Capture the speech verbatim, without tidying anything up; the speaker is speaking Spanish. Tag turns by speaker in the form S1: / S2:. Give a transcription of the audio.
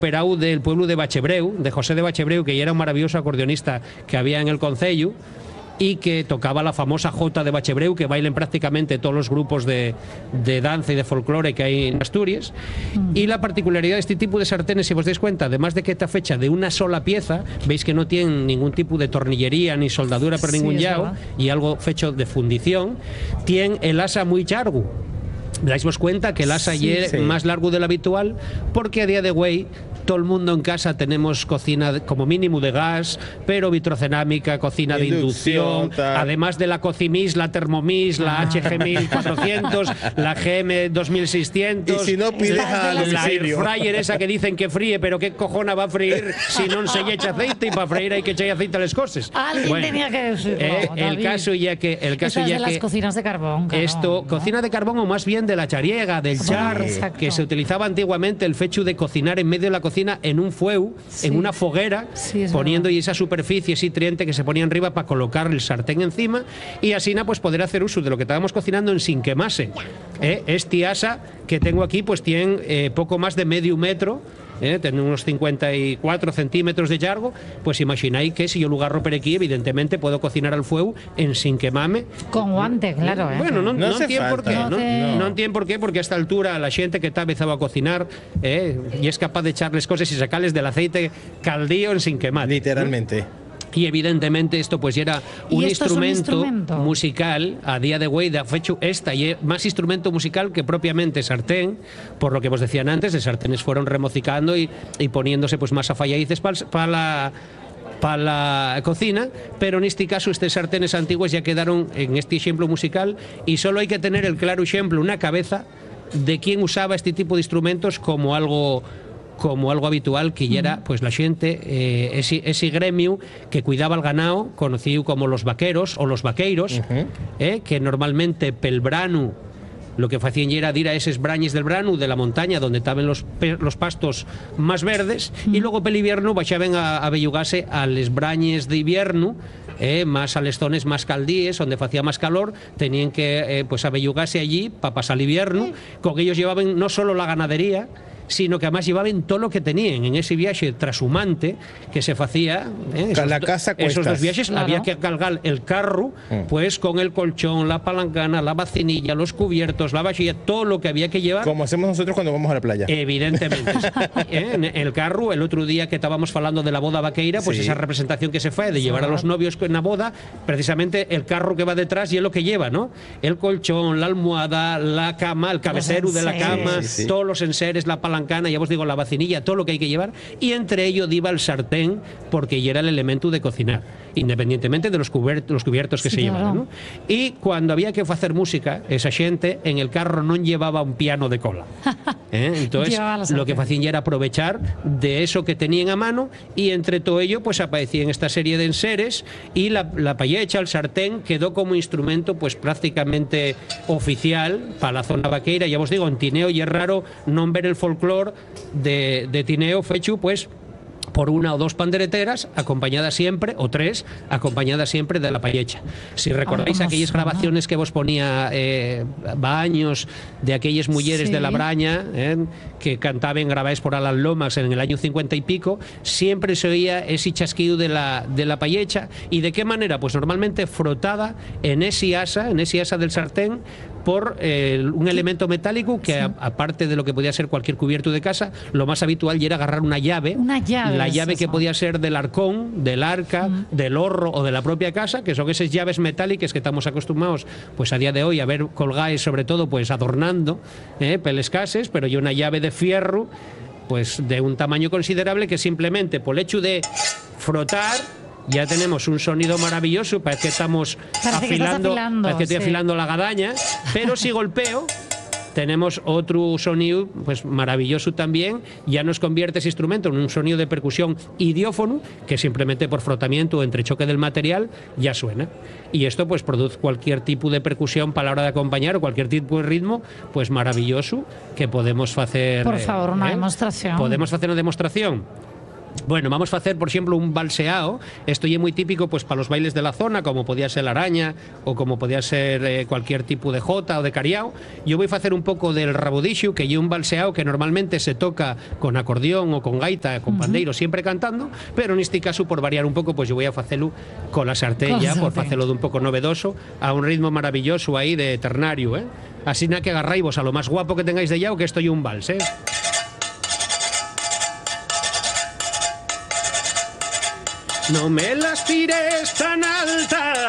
S1: recuperado del pueblo de Bachebreu, de José de Bachebreu, que ya era un maravilloso acordeonista que había en el concello y que tocaba la famosa jota de Bachebreu, que bailan prácticamente todos los grupos de, de danza y de folclore que hay en Asturias. Mm. Y la particularidad de este tipo de sartenes, si os dais cuenta, además de que está fecha de una sola pieza, veis que no tienen ningún tipo de tornillería ni soldadura por sí, ningún yao, y algo fecho de fundición, tiene el asa muy largo. Dais cuenta que el asa sí, es sí. más largo del habitual, porque a día de hoy todo el mundo en casa tenemos cocina como mínimo de gas, pero vitrocerámica, cocina de inducción, inducción además de la Cocimis, la Thermomix, la ah. H G mil cuatrocientos, la G M dos mil seiscientos,
S2: y si no pides
S1: la, la air fryer esa que dicen que fríe, pero qué cojona va a freír si no se echa aceite, y para freír hay que echar aceite a las cosas.
S3: Alguien bueno, tenía que decirlo,
S1: eh, el caso ya que el caso
S3: Esas
S1: ya
S3: de
S1: que
S3: las cocinas de carbón, carbón
S1: esto,
S3: ¿no?
S1: cocina de carbón, o más bien de la chariega, del char, sí, que se utilizaba antiguamente el fecho de cocinar en medio de la cocina en un fuego, sí. en una foguera, sí, poniendo y esa superficie ese triente que se ponía arriba para colocar el sartén encima, y así pues poder hacer uso de lo que estábamos cocinando en sin quemase. ¿Eh? Este asa que tengo aquí pues tiene eh, poco más de medio metro, Eh, tiene unos cincuenta y cuatro centímetros de largo, pues imagináis que si yo lo agarro por aquí, evidentemente puedo cocinar al fuego en sin quemame.
S3: Con guante, claro. ¿eh?
S1: Bueno, no, no, no entiendo por qué.
S3: No,
S1: no,
S3: te...
S1: no entiendo por qué, porque a esta altura la gente que está empezado a cocinar eh, y es capaz de echarles cosas y sacarles del aceite caldío en sin quemar.
S2: Literalmente.
S1: ¿no? Y evidentemente esto pues era un instrumento,
S3: un instrumento
S1: musical a día de hoy, de hecho esta y más instrumento musical que propiamente sartén, por lo que vos decían antes, de sartenes fueron remocicando y, y poniéndose pues más afalladices para pa la para la cocina, pero en este caso estos sartenes antiguos ya quedaron en este ejemplo musical, y solo hay que tener el claro ejemplo, una cabeza de quién usaba este tipo de instrumentos como algo como algo habitual, que ya era pues la gente, eh, ese, ese gremio que cuidaba el ganado, conocido como los vaqueros o los vaqueiros, uh-huh. eh, que normalmente pel branu lo que hacían era ir a esos brañes del branu de la montaña donde estaban los, los pastos más verdes, uh-huh. y luego pel invierno baixaban a, a bellugarse a les brañes de invierno, eh, más a les zones más caldíes, donde hacía más calor, tenían que eh, pues abellugarse allí para pasar el invierno, uh-huh. con que ellos llevaban no solo la ganadería, sino que además llevaban todo lo que tenían en ese viaje trashumante que se hacía. ¿eh? Esos,
S2: la casa
S1: esos dos viajes, claro. Había que cargar el carro, mm. pues con el colchón, la palancana, la vacinilla, los cubiertos, la vajilla, todo lo que había que llevar.
S2: Como hacemos nosotros cuando vamos a la playa.
S1: Evidentemente. ¿eh? En el carro, el otro día que estábamos hablando de la boda vaqueira, pues sí. esa representación que se fue de llevar a los novios en la boda, precisamente el carro que va detrás y es lo que lleva, ¿no? El colchón, la almohada, la cama, el cabecero de la cama, sí, sí. todos los enseres, la palancana, ya os digo, la vacinilla, todo lo que hay que llevar, y entre ello iba el sartén, porque ya era el elemento de cocinar, independientemente de los, cubiertos, los cubiertos que sí, se claro. llevaban, ¿no? Y cuando había que hacer música, esa gente en el carro no llevaba un piano de cola. ¿eh? Entonces, lo que hacían ya era aprovechar de eso que tenían a mano, y entre todo ello, pues aparecían esta serie de enseres, y la, la payecha, el sartén, quedó como instrumento pues prácticamente oficial para la zona vaqueira. Ya os digo, en Tineo y es raro no ver el folclore de, de Tineo fechu pues por una o dos pandereteras acompañadas siempre, o tres, acompañadas siempre de la payecha. Si recordáis oh, aquellas suena? grabaciones que vos ponía eh, baños de aquellas mujeres sí. de la Braña eh, que cantaban grabadas por Alan Lomax en el año cincuenta y pico, siempre se oía ese chasquido de la, de la payecha. ¿Y de qué manera? Pues normalmente frotada en ese asa, en ese asa del sartén, por eh, un elemento metálico que, sí. a, aparte de lo que podía ser cualquier cubierto de casa, lo más habitual era agarrar una llave,
S3: una llave
S1: la llave
S3: eso.
S1: que podía ser del arcón, del arca, mm. del horro o de la propia casa, que son esas llaves metálicas que estamos acostumbrados pues a día de hoy a ver colgáis, sobre todo pues adornando eh, peles cases, pero y una llave de fierro pues de un tamaño considerable, que simplemente por el hecho de frotar ya tenemos un sonido maravilloso. Parece que estamos
S3: parece
S1: afilando,
S3: que afilando,
S1: parece que estoy
S3: sí.
S1: afilando la gadaña, pero si golpeo tenemos otro sonido pues maravilloso también. Ya nos convierte ese instrumento en un sonido de percusión idiófono, que simplemente por frotamiento o entre choque del material ya suena, y esto pues produce cualquier tipo de percusión para la hora de acompañar, o cualquier tipo de ritmo pues maravilloso que podemos hacer.
S3: Por favor, una
S1: ¿eh?
S3: demostración.
S1: Podemos hacer una demostración. Bueno, vamos a hacer, por ejemplo, un balseao. Esto es muy típico pues para los bailes de la zona, como podía ser la araña o como podía ser eh, cualquier tipo de jota o de cariao. Yo voy a hacer un poco del rabodixo, que es un balseao que normalmente se toca con acordeón o con gaita, con pandeiro, uh-huh. siempre cantando, pero en este caso, por variar un poco, pues yo voy a hacerlo con la sartella, por hacerlo de un poco novedoso, a un ritmo maravilloso ahí de ternario, ¿eh? Así nada que agarráis vos a lo más guapo que tengáis de yao, que esto es un vals, ¿eh? No me las tires tan alta.